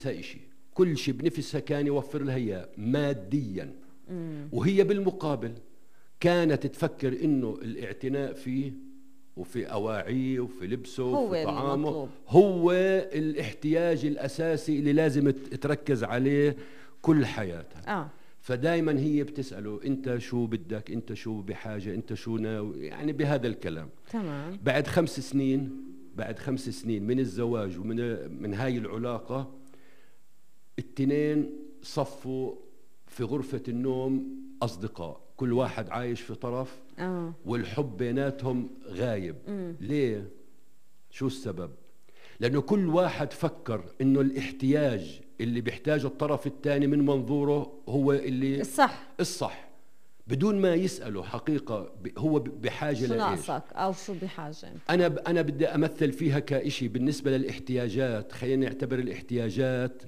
شيء، كل شيء بنفسها كان يوفر لها اياه ماديا. وهي بالمقابل كانت تفكر انه الاعتناء فيه وفي اواعيه وفي لبسه وفي طعامه المطلوب. هو الاحتياج الاساسي اللي لازم تركز عليه كل حياتها. فدايما هي بتسأله انت شو بدك، انت شو بحاجة، انت شو ناوي، يعني بهذا الكلام. تمام. بعد 5 سنين من الزواج ومن هاي العلاقة، التنين صفوا في غرفة النوم أصدقاء، كل واحد عايش في طرف. والحب بيناتهم غايب. ليه؟ شو السبب؟ لأنه كل واحد فكر إنه الاحتياج اللي بيحتاجه الطرف الثاني من منظوره هو اللي الصح، بدون ما يسأله حقيقة هو بحاجة شو لإيش، ناقصك أو شو بحاجة انت. أنا بدي أمثل فيها كإشي بالنسبة للاحتياجات. خلينا نعتبر الاحتياجات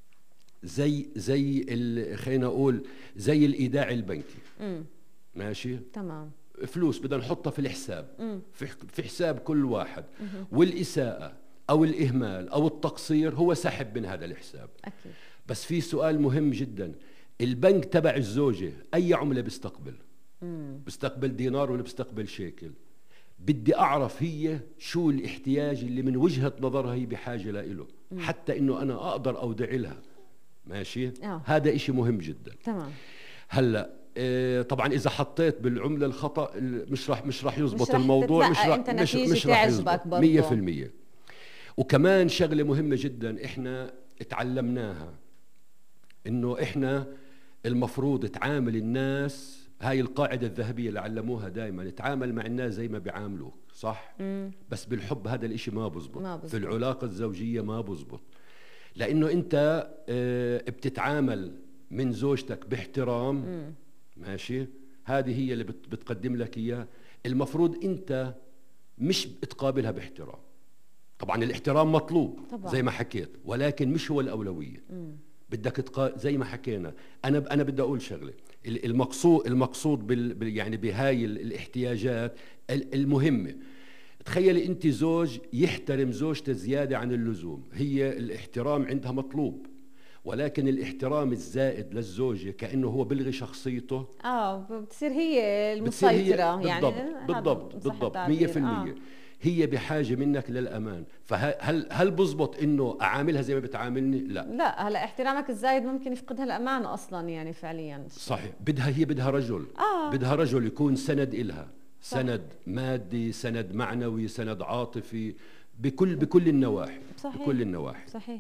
زي خلينا أقول زي الإيداع البنكي. ماشي تمام. فلوس بدنا نحطها في الحساب، في حساب كل واحد. والإساءة أو الإهمال أو التقصير هو سحب من هذا الحساب. أكيد. بس في سؤال مهم جدا، البنك تبع الزوجة أي عملة بيستقبل؟ بيستقبل دينار ولا بيستقبل شيكل؟ بدي أعرف هي شو الاحتياج اللي من وجهة نظرها هي بحاجة له، حتى إنه أنا أقدر أودع لها. ماشي. هذا إشي مهم جدا. تمام. هلأ طبعا اذا حطيت بالعمله الخطا مش راح يزبط الموضوع. مش راح يزبط 100%. وكمان شغله مهمه جدا احنا اتعلمناها، انه احنا المفروض تعامل الناس، هاي القاعده الذهبيه اللي علموها دائما، تعامل مع الناس زي ما بيعاملوك، صح؟ بس بالحب هذا الاشي ما بزبط. في العلاقه الزوجيه ما بزبط، لانه انت بتتعامل من زوجتك باحترام. ماشي. هذه هي اللي بتقدم لك اياه. المفروض انت مش تقابلها باحترام. طبعا الاحترام مطلوب طبعا. زي ما حكيت، ولكن مش هو الاولويه. بدك زي ما حكينا. انا بدي اقول شغله، المقصود يعني بهاي الاحتياجات المهمه. تخيلي انت زوج يحترم زوجته زياده عن اللزوم، هي الاحترام عندها مطلوب، ولكن الاحترام الزائد للزوجة كأنه هو بلغي شخصيته. بتصير هي المسيطرة. بالضبط 100%. هي بحاجة منك للأمان. فهل بزبط إنه أعاملها زي ما بتعاملني؟ لا. هلا احترامك الزايد ممكن يفقدها الأمان أصلا، يعني فعليا. صحيح. بدها رجل. بدها رجل يكون سند إلها، سند مادي، سند معنوي، سند عاطفي، بكل النواحي. صحيح. بكل النواحي. صحيح.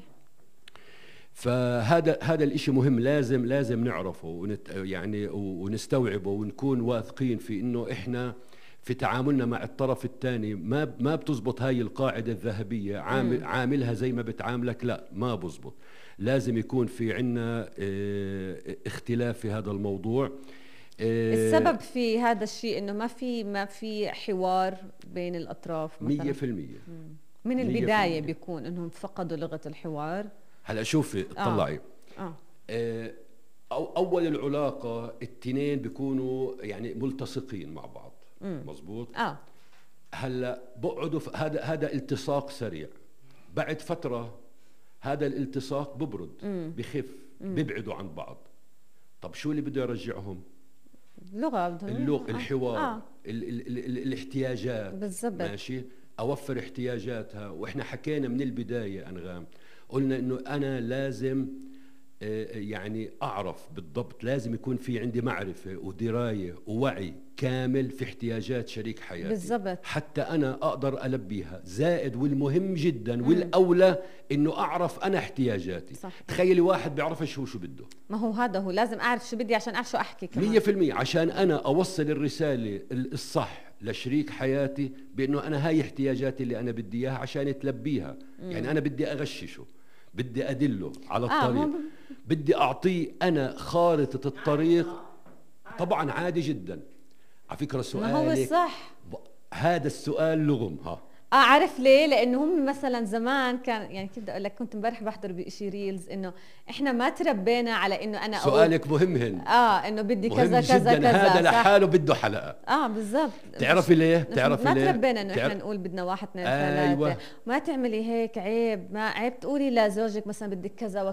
فهذا الاشي مهم، لازم نعرفه يعني ونستوعبه ونكون واثقين في انه احنا في تعاملنا مع الطرف الثاني ما بتزبط هاي القاعدة الذهبية، عاملها زي ما بتعاملك، لا ما بزبط. لازم يكون في عنا اختلاف في هذا الموضوع. السبب في هذا الشيء انه ما في حوار بين الاطراف مثلا. 100%. من البداية بيكون انهم فقدوا لغة الحوار. هلا شوفي اطلعي. اول العلاقه التنين بيكونوا يعني ملتصقين مع بعض. مزبوط. هلا بقعدوا هذا التصاق سريع. بعد فتره هذا الالتصاق ببرد، بخف، بيبعدوا عن بعض. طب شو اللي بده يرجعهم؟ اللغة، الحوار، الاحتياجات. بالضبط. ماشي. اوفر احتياجاتها. واحنا حكينا من البدايه انغام، قلنا انه انا لازم يعني اعرف بالضبط، لازم يكون في عندي معرفه ودرايه ووعي كامل في احتياجات شريك حياتي. بالضبط. حتى انا اقدر البيها. زائد والمهم جدا والاولى انه اعرف انا احتياجاتي. صح. تخيلي واحد بيعرفش هو شو بده. ما هو هذا هو، لازم اعرف شو بدي عشان اعرف شو احكي كمان. 100%. عشان انا اوصل الرساله الصح لشريك حياتي بانه انا هاي احتياجاتي اللي انا بدي اياها عشان تلبيها. يعني انا بدي اغششه، بدي ادله على الطريق، بدي اعطيه انا خارطة الطريق. طبعا عادي جدا على فكرة سؤالك. ما هو صح. هذا السؤال لغم. عارف ليه؟ لانه هم مثلا زمان كان يعني كيف بدي اقول لك، كنت امبارح بحضر بشي ريلز انه احنا ما تربينا على انه انا سؤالك مهم هن. انه بدي مهم كذا كذا جدا، كذا، هذا لحاله بده حلقة. بالضبط. تعرفي ليه؟ بتعرفي ما ليه؟ تربينا انه احنا نقول بدنا 1 2 3. أيوة. ما تعملي هيك، عيب، ما عيب تقولي لزوجك مثلا بدك كذا